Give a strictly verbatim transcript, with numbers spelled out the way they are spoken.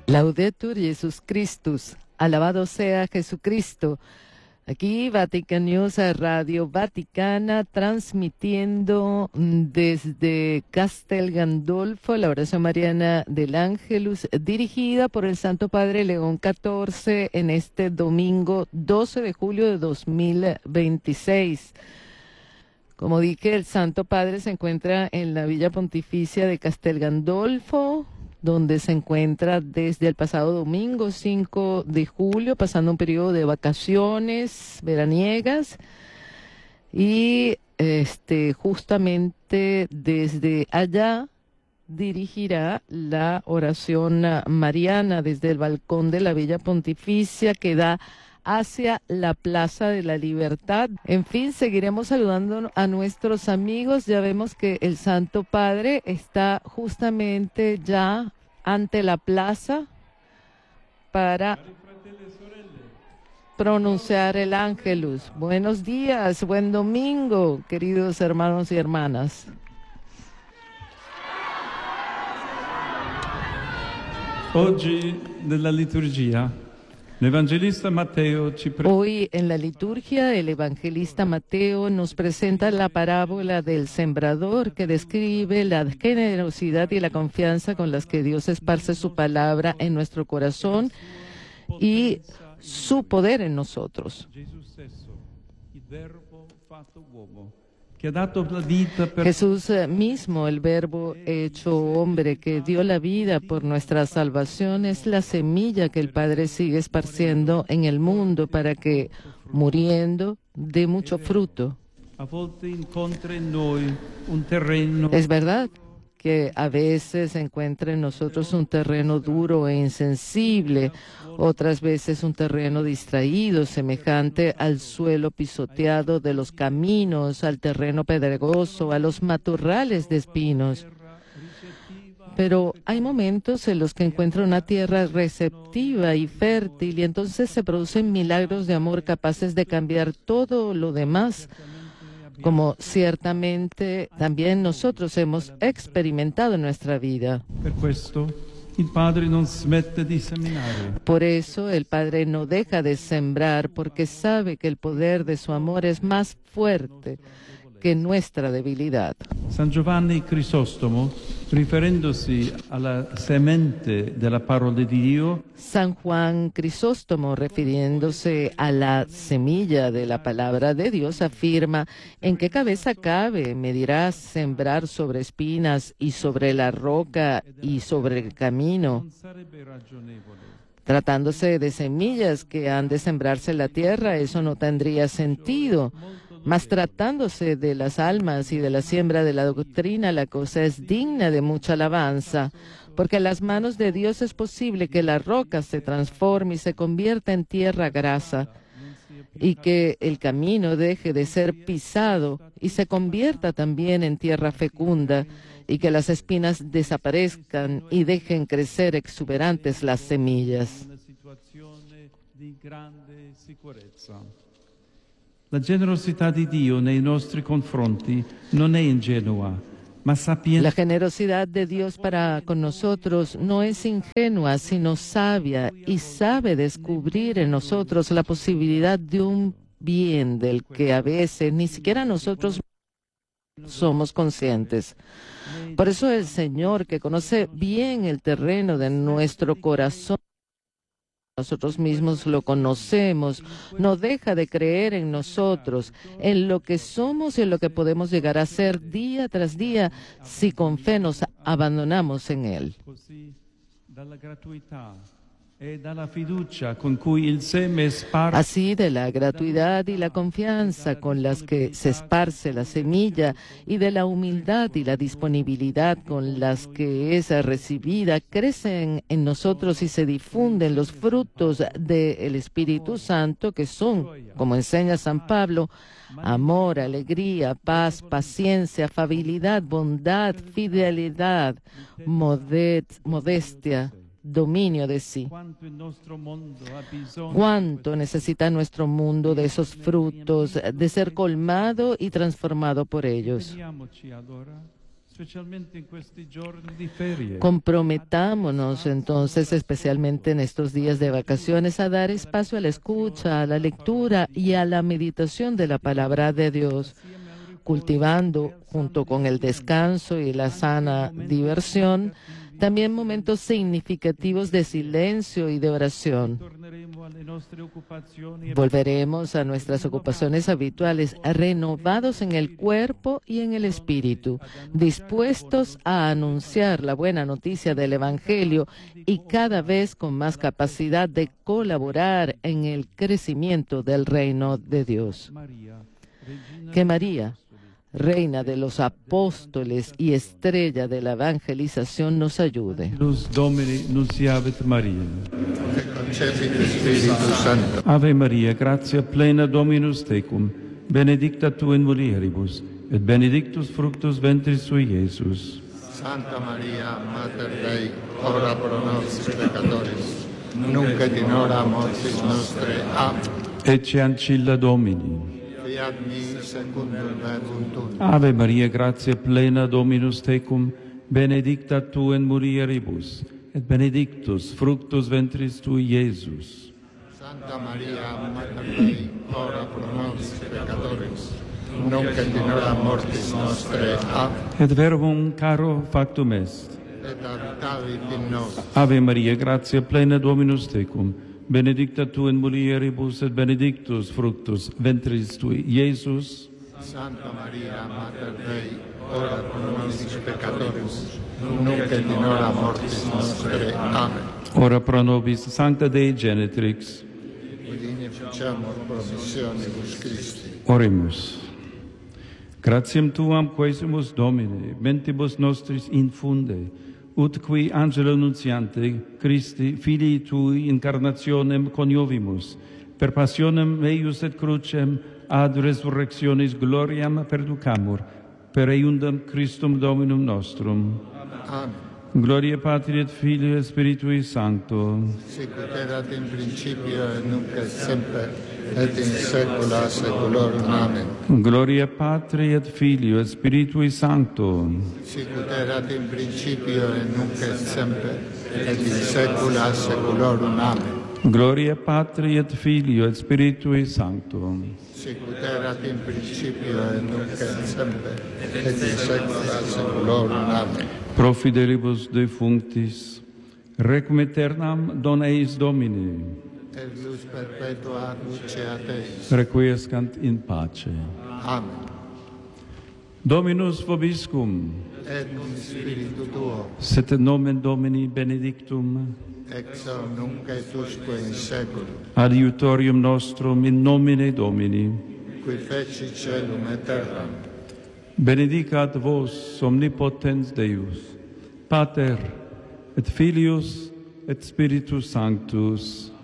Laudetur Jesus Christus, alabado sea Jesucristo. Aquí Vatican News, Radio Vaticana, transmitiendo desde Castel Gandolfo la oración mariana del Ángelus, dirigida por el Santo Padre León catorce en este domingo doce de julio de dos mil veintiséis. Como dije, el Santo Padre se encuentra en la Villa Pontificia de Castel Gandolfo, donde se encuentra desde el pasado domingo cinco de julio, pasando un periodo de vacaciones veraniegas, y este justamente desde allá dirigirá la oración mariana desde el balcón de la Villa Pontificia que da hacia la Plaza de la Libertad. En fin, seguiremos saludando a nuestros amigos. Ya vemos que el Santo Padre está justamente ya ante la plaza para pronunciar el Ángelus. Buenos días, buen domingo, queridos hermanos y hermanas. Oggi nella liturgia Hoy en la liturgia el evangelista Mateo nos presenta la parábola del sembrador que describe la generosidad y la confianza con las que Dios esparce su palabra en nuestro corazón y su poder en nosotros. Jesús mismo, el Verbo hecho hombre, que dio la vida por nuestra salvación, es la semilla que el Padre sigue esparciendo en el mundo para que, muriendo, dé mucho fruto. Es verdad que a veces se encuentra en nosotros un terreno duro e insensible, otras veces un terreno distraído, semejante al suelo pisoteado de los caminos, al terreno pedregoso, a los matorrales de espinos. Pero hay momentos en los que encuentra una tierra receptiva y fértil, y entonces se producen milagros de amor capaces de cambiar todo lo demás, como ciertamente también nosotros hemos experimentado en nuestra vida. Por eso el Padre no deja de sembrar, porque sabe que el poder de su amor es más fuerte que nuestra debilidad. San Giovanni Crisóstomo, riferendosi alla semente della parola di Dio, San Juan Crisóstomo, refiriéndose a la semilla de la palabra de Dios, afirma: ¿en qué cabeza cabe? ¿Me dirás sembrar sobre espinas y sobre la roca y sobre el camino? Tratándose de semillas que han de sembrarse en la tierra, eso no tendría sentido. Mas tratándose de las almas y de la siembra de la doctrina, la cosa es digna de mucha alabanza, porque en las manos de Dios es posible que la roca se transforme y se convierta en tierra grasa, y que el camino deje de ser pisado y se convierta también en tierra fecunda, y que las espinas desaparezcan y dejen crecer exuberantes las semillas. La generosità di Dio nei nostri confronti non è ingenua, ma sapiente. La generosidad de Dios para con nosotros no es ingenua, sino sabia, y sabe descubrir en nosotros la posibilidad de un bien del que a veces ni siquiera nosotros somos conscientes. Por eso el Señor, que conoce bien el terreno de nuestro corazón, nosotros mismos lo conocemos, no deja de creer en nosotros, en lo que somos y en lo que podemos llegar a ser día tras día si con fe nos abandonamos en Él. Así, de la gratuidad y la confianza con las que se esparce la semilla, y de la humildad y la disponibilidad con las que es recibida, crecen en nosotros y se difunden los frutos del Espíritu Santo, que son, como enseña San Pablo, amor, alegría, paz, paciencia, afabilidad, bondad, fidelidad, modestia, dominio de sí. ¿Cuánto necesita nuestro mundo de esos frutos, de ser colmado y transformado por ellos? specialmente in questi giorni di ferie. Comprometámonos entonces, especialmente en estos días de vacaciones, a dar espacio a la escucha, a la lectura y a la meditación de la palabra de Dios, cultivando, junto con el descanso y la sana diversión, también momentos significativos de silencio y de oración. Volveremos a nuestras ocupaciones habituales, renovados en el cuerpo y en el espíritu, dispuestos a anunciar la buena noticia del Evangelio y cada vez con más capacidad de colaborar en el crecimiento del reino de Dios. Que María, Reina de los apóstoles y estrella de la evangelización, nos ayude. Luz Domini nunciavit Maria. Ave Maria, gratia plena Dominus tecum, benedicta tu in mulieribus, et benedictus fructus ventris sui, Iesus. Santa Maria, Mater Dei, ora pro nobis peccatoribus, nunc et in hora mortis nostrae. Amen. Ecce ancilla Domini. Fiat mi secundum verbum tuum. Ave Maria, gratia plena Dominus tecum, benedicta tu in mulieribus, et benedictus fructus ventris tui, Iesus. Santa Maria, Mater Dei, ora pro nobis peccatoribus, nunc et in hora mortis nostrae. Amen. Et verbum caro factum est. Et habitavit in nos. Ave Maria, gratia plena Dominus tecum, benedicta tu in mulieribus, et benedictus fructus ventris tui, Iesus. Santa Maria, Mater Dei, ora pro nobis peccatoribus, nunc et in hora mortis nostrae. Amen. Ora pro nobis sancta Dei Genetrix. Udine facciamur promissionibus Christi. Oremus. Gratiam tuam quaesimus Domine, mentibus nostris infunde, ut qui angelo nuntiante Christi, filii tui incarnationem coniovimus, per passionem eius et crucem ad resurrectionis gloriam perducamur, per eiundam Christum Dominum nostrum. Amen. Gloria Patri et Filii et Spiritui Sancto. Sicut erat in principio et nunc et semper, et in saecula saeculorum. Amen. Gloria Patri et Filii et Spiritui Sancto. Sicut erat in principio et nunc et semper, et in saecula saeculorum. Amen. Gloria Patri et Filii et Spiritui Sancto. Sicut erat in principio et nunc et semper, et in saecula saeculorum. Amen. Pro fidelibus defunctis, requiem aeternam don eis Domini, Et lux perpetua luceat eis. requiescant in pace. Amen. Dominus vobiscum, Et cum spiritu tuo, sit nomen Domini benedictum, ex hoc nunc et usque in saeculum, adiutorium nostrum in nomine Domini. qui feci caelum et terram. Benedicat vos omnipotens Deus, Pater et Filius et Spiritus Sanctus.